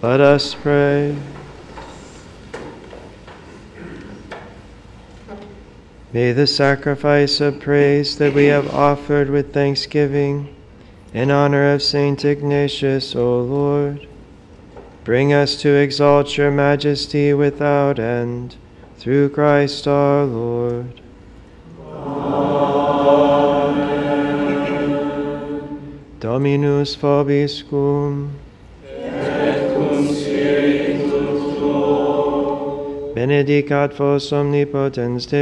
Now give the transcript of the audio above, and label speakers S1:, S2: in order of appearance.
S1: Let us pray. May the sacrifice of praise that we have offered with thanksgiving in honor of Saint Ignatius, O Lord, bring us to exalt your majesty without end, through Christ our Lord. Amen. Dominus vobiscum.
S2: Et cum spiritu tuo.
S1: Benedicat vos omnipotens Deus,